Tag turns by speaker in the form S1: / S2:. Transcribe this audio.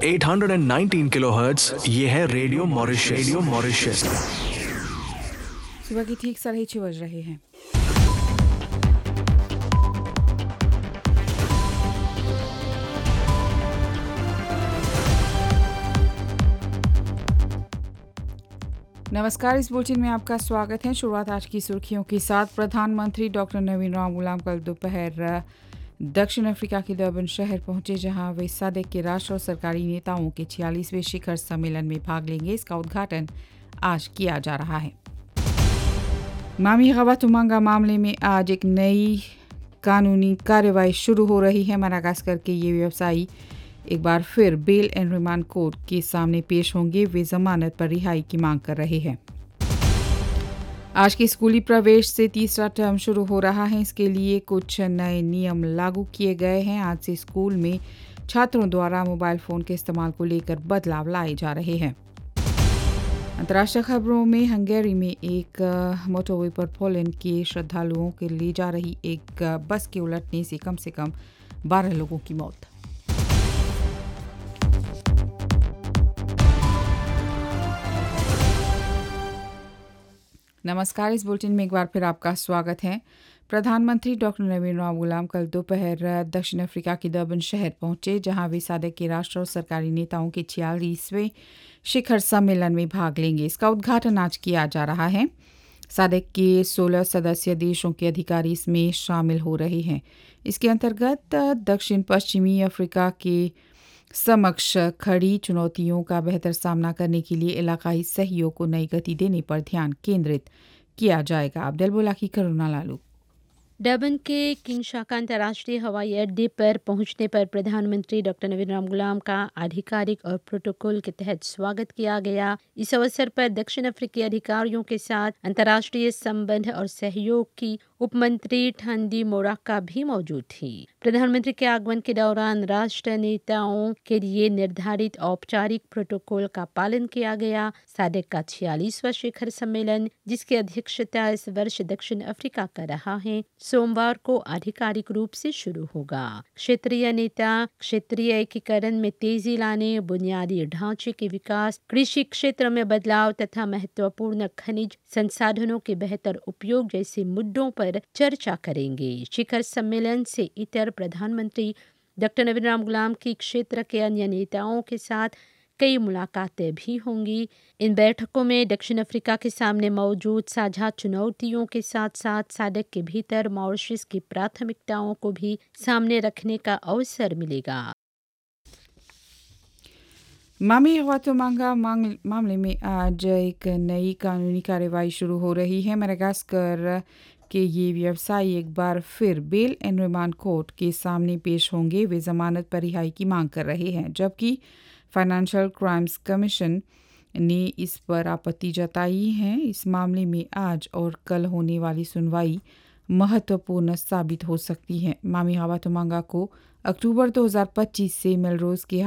S1: 819 kilohertz, ये है radio Mauritius.
S2: सुबह की ठीक 6:30 बज रहे हैं। नमस्कार, इस बुलेटिन में आपका स्वागत है। शुरुआत आज की सुर्खियों के साथ। प्रधानमंत्री डॉक्टर नवीन राम गुलाम कल दोपहर दक्षिण अफ्रीका के डर्बन शहर पहुंचे, जहां वे सादेक के राष्ट्र और सरकारी नेताओं के 46वें शिखर सम्मेलन में भाग लेंगे। इसका उद्घाटन आज किया जा रहा है। मामी गवा तुमांगा मामले में आज एक नई कानूनी कार्रवाई शुरू हो रही है। मडागास्कर के ये व्यवसायी एक बार फिर बेल एंड रिमांड कोर्ट के सामने पेश होंगे। वे जमानत पर रिहाई की मांग कर रहे हैं। आज के स्कूली प्रवेश से तीसरा टर्म शुरू हो रहा है। इसके लिए कुछ नए नियम लागू किए गए हैं। आज से स्कूल में छात्रों द्वारा मोबाइल फोन के इस्तेमाल को लेकर बदलाव लाए जा रहे हैं। अंतर्राष्ट्रीय खबरों में हंगेरी में एक मोटरवे पर पोलैंड के श्रद्धालुओं के ले जा रही एक बस के उलटने से कम 12 लोगों की मौत। नमस्कार, इस बुलेटिन में एक बार फिर आपका स्वागत है। प्रधानमंत्री डॉक्टर नवीन राम गुलाम कल दोपहर दक्षिण अफ्रीका के डर्बन शहर पहुंचे, जहां वे सादेक के राष्ट्र और सरकारी नेताओं के 46वें शिखर सम्मेलन में भाग लेंगे। इसका उद्घाटन आज किया जा रहा है। सादेक के 16 सदस्य देशों के अधिकारी इसमें शामिल हो रहे हैं। इसके अंतर्गत दक्षिण पश्चिमी अफ्रीका के समक्ष खड़ी चुनौतियों का बेहतर सामना करने के लिए इलाकाई सहयोग को नई गति देने पर ध्यान केंद्रित किया जाएगा। अब्दुल की करुणा लालू।
S3: डर्बन के किंग शाका अंतर्राष्ट्रीय हवाई अड्डे पर पहुंचने पर प्रधानमंत्री डॉक्टर नवीन राम गुलाम का आधिकारिक और प्रोटोकॉल के तहत स्वागत किया गया। इस अवसर पर दक्षिण अफ्रीकी अधिकारियों के साथ अंतर्राष्ट्रीय संबंध और सहयोग की उपमंत्री ठंडी मोराका भी मौजूद थी। प्रधानमंत्री के आगमन के दौरान राष्ट्र नेताओं के लिए निर्धारित औपचारिक प्रोटोकॉल का पालन किया गया। सादेक का 46वां शिखर सम्मेलन, जिसकी अध्यक्षता इस वर्ष दक्षिण अफ्रीका कर रहा है, सोमवार को आधिकारिक रूप से शुरू होगा। क्षेत्रीय नेता क्षेत्रीय एकीकरण में तेजी लाने, बुनियादी ढांचे के विकास, कृषि क्षेत्र में बदलाव तथा महत्वपूर्ण खनिज संसाधनों के बेहतर उपयोग जैसे मुद्दों पर चर्चा करेंगे। शिखर सम्मेलन से इतर प्रधानमंत्री डॉक्टर नवीन राम गुलाम की क्षेत्र के अन्य नेताओं के साथ कई मुलाकातें भी होंगी। इन बैठकों में दक्षिण अफ्रीका के सामने मौजूद साझा चुनौतियों के साथ साथ सादेक के भीतर मॉरिशस की प्राथमिकताओं को भी सामने रखने का अवसर मिलेगा।
S2: मामी गवातुमांगा मामले में आज एक नई कानूनी कार्रवाई शुरू हो रही है। मडागास्कर के ये व्यवसायी एक बार फिर बेल एंड रिमांड कोर्ट के सामने पेश होंगे। वे जमानत पर रिहाई की मांग कर रहे हैं, जबकि फाइनेंशियल क्राइम्स कमीशन ने इस पर आपत्ति जताई है। इस मामले में आज और कल होने वाली सुनवाई महत्वपूर्ण साबित हो सकती है। मामी गवातुमांगा को अक्टूबर 2025 से मेलरोज के